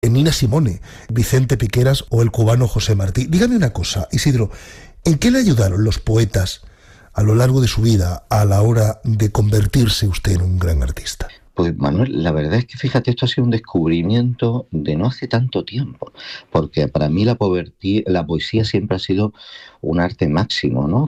Nina Simone, Vicente Piqueras o el cubano José Martí. Dígame una cosa, Isidro, ¿en qué le ayudaron los poetas a lo largo de su vida a la hora de convertirse usted en un gran artista? Pues Manuel, la verdad es que fíjate, esto ha sido un descubrimiento de no hace tanto tiempo, porque para mí la poesía siempre ha sido un arte máximo, ¿no?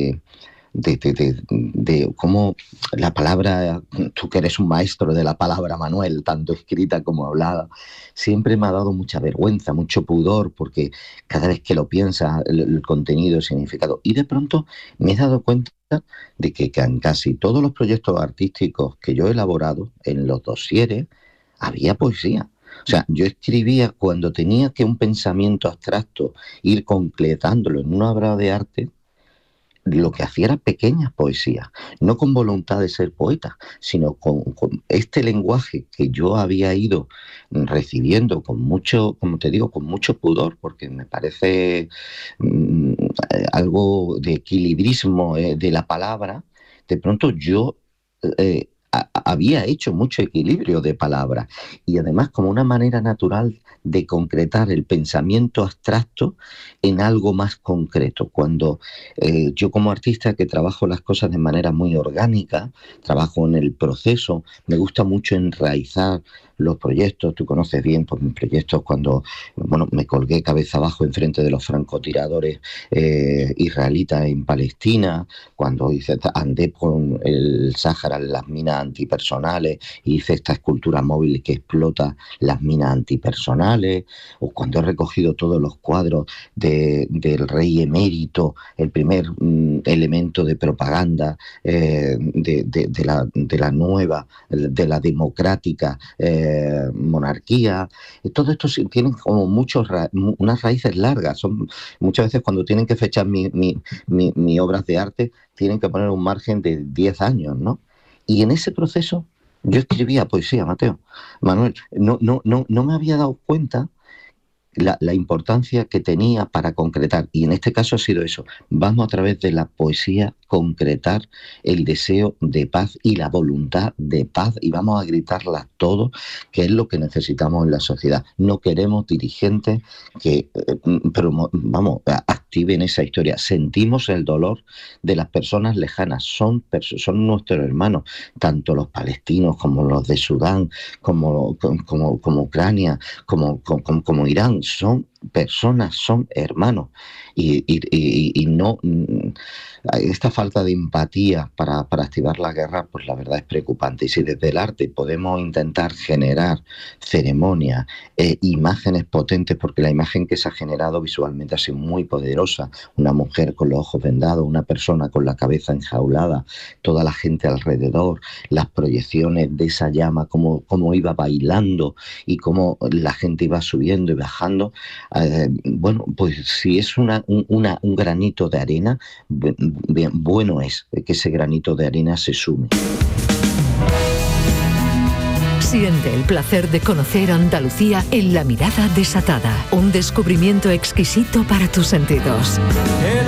De cómo la palabra, tú que eres un maestro de la palabra, Manuel, tanto escrita como hablada, siempre me ha dado mucha vergüenza, mucho pudor, porque cada vez que lo piensas, el contenido, el significado, y de pronto me he dado cuenta de que en casi todos los proyectos artísticos que yo he elaborado, en los dosieres, había poesía. O sea, yo escribía cuando tenía que un pensamiento abstracto ir concretándolo en una obra de arte. Lo que hacía era pequeñas poesías, no con voluntad de ser poeta, sino con este lenguaje que yo había ido recibiendo con mucho, como te digo, con mucho pudor, porque me parece algo de equilibrismo de la palabra. De pronto yo había hecho mucho equilibrio de palabras y además como una manera natural de concretar el pensamiento abstracto en algo más concreto. Cuando yo como artista que trabajo las cosas de manera muy orgánica, trabajo en el proceso, me gusta mucho enraizar los proyectos. Tú conoces bien pues, mis proyectos cuando me colgué cabeza abajo enfrente de los francotiradores israelitas en Palestina, cuando andé con el Sáhara en las minas antipersonales y hice esta escultura móvil que explota las minas antipersonales, o cuando he recogido todos los cuadros del rey emérito, el primer elemento de propaganda de la nueva, de la democrática monarquía. Todo esto tiene como unas raíces largas. Son muchas veces cuando tienen que fechar mis obras de arte, tienen que poner un margen de 10 años, ¿no? Y en ese proceso yo escribía poesía, Manuel, no me había dado cuenta la importancia que tenía para concretar, y en este caso ha sido eso. Vamos a través de la poesía concretar el deseo de paz y la voluntad de paz, y vamos a gritarla todos, que es lo que necesitamos en la sociedad. No queremos dirigentes que activen esa historia. Sentimos el dolor de las personas lejanas, son nuestros hermanos, tanto los palestinos como los de Sudán, como Ucrania, como Irán. Son personas, son hermanos, y no esta falta de empatía para activar la guerra, pues la verdad es preocupante. Y si desde el arte podemos intentar generar ceremonias, imágenes potentes, porque la imagen que se ha generado visualmente ha sido muy poderosa, una mujer con los ojos vendados, una persona con la cabeza enjaulada, toda la gente alrededor, las proyecciones de esa llama, cómo iba bailando y cómo la gente iba subiendo y bajando. Pues si es un granito de arena, bueno es que ese granito de arena se sume. Siente el placer de conocer Andalucía en La Mirada Desatada, un descubrimiento exquisito para tus sentidos.